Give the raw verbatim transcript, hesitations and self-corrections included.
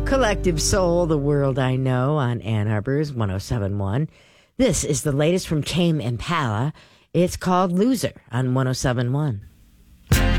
Collective Soul, The World I Know on Ann Arbor's one oh seven point one. This is the latest from Tame Impala. It's called Loser on one oh seven point one.